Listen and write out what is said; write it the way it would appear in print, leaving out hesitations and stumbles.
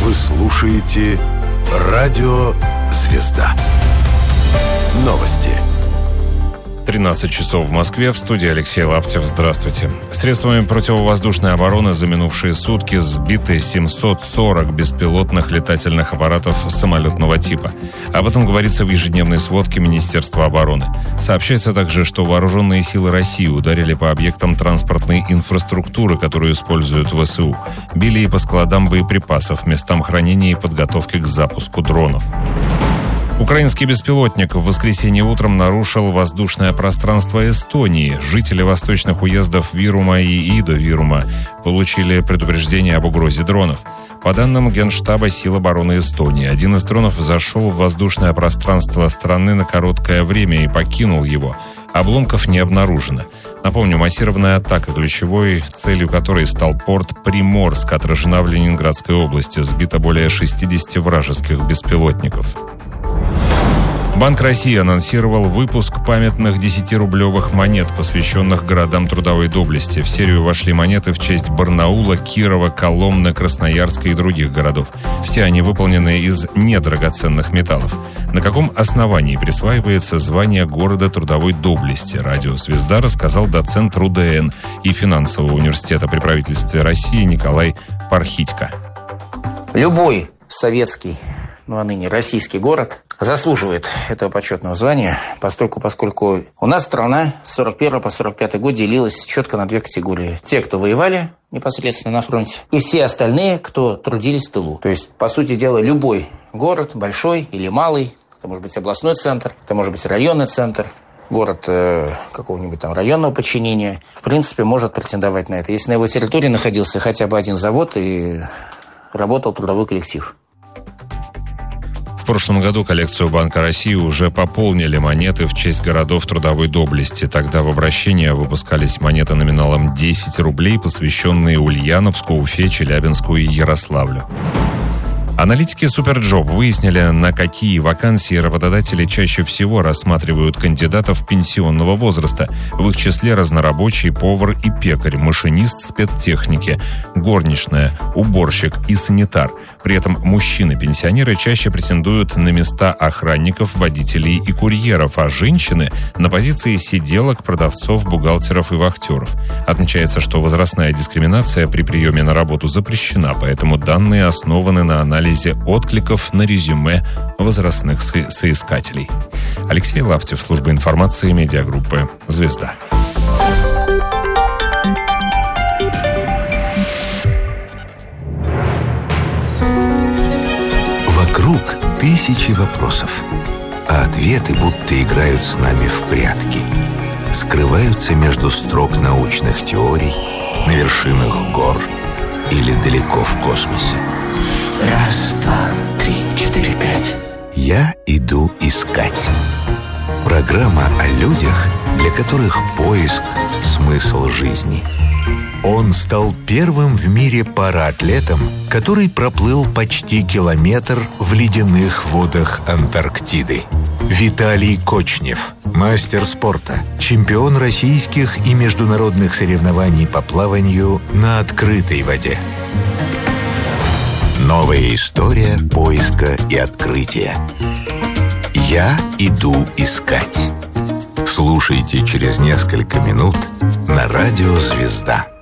Вы слушаете «Радио Звезда». Новости. 13 часов в Москве. В студии Алексей Лаптев. Здравствуйте. Средствами противовоздушной обороны за минувшие сутки сбиты 740 беспилотных летательных аппаратов самолетного типа. Об этом говорится в ежедневной сводке Министерства обороны. Сообщается также, что вооруженные силы России ударили по объектам транспортной инфраструктуры, которую используют ВСУ. Били и по складам боеприпасов, местам хранения и подготовки к запуску дронов. Украинский беспилотник в воскресенье утром нарушил воздушное пространство Эстонии. Жители восточных уездов Вирума и Идо-Вирума получили предупреждение об угрозе дронов. По данным Генштаба сил обороны Эстонии, один из дронов зашел в воздушное пространство страны на короткое время и покинул его. Обломков не обнаружено. Напомню, массированная атака, ключевой целью которой стал порт Приморск, отражена в Ленинградской области. Сбито более 60 вражеских беспилотников. Банк России анонсировал выпуск памятных 10-рублевых монет, посвященных городам трудовой доблести. В серию вошли монеты в честь Барнаула, Кирова, Коломны, Красноярска и других городов. Все они выполнены из недрагоценных металлов. На каком основании присваивается звание города трудовой доблести? Радио «Звезда» рассказал доцент РУДН и финансового университета при правительстве России Николай Пархитько. Любой советский, а ныне российский город заслуживает этого почетного звания, поскольку у нас страна с 41 по 45 год делилась четко на две категории. Те, кто воевали непосредственно на фронте, и все остальные, кто трудились в тылу. То есть, по сути дела, любой город, большой или малый, это может быть областной центр, это может быть районный центр, город какого-нибудь там районного подчинения, в принципе, может претендовать на это, если на его территории находился хотя бы один завод и работал трудовой коллектив. В прошлом году коллекцию Банка России уже пополнили монеты в честь городов трудовой доблести. Тогда в обращение выпускались монеты номиналом 10 рублей, посвященные Ульяновску, Уфе, Челябинску и Ярославлю. Аналитики Суперджоп выяснили, на какие вакансии работодатели чаще всего рассматривают кандидатов пенсионного возраста. В их числе разнорабочий, повар и пекарь, машинист спецтехники, горничная, уборщик и санитар. При этом мужчины-пенсионеры чаще претендуют на места охранников, водителей и курьеров, а женщины – на позиции сиделок, продавцов, бухгалтеров и вахтеров. Отмечается, что возрастная дискриминация при приеме на работу запрещена, поэтому данные основаны на анализе откликов на резюме возрастных соискателей. Алексей Лаптев, служба информации медиагруппы «Звезда». Вокруг тысячи вопросов, а ответы будто играют с нами в прятки. Скрываются между строк научных теорий, на вершинах гор или далеко в космосе. Раз, два, три, четыре, пять. Я иду искать. Программа о людях, для которых поиск – смысл жизни. Он стал первым в мире параатлетом, который проплыл почти километр в ледяных водах Антарктиды. Виталий Кочнев, мастер спорта, чемпион российских и международных соревнований по плаванию на открытой воде. Новая история поиска и открытия. Я иду искать. Слушайте через несколько минут на радио «Звезда».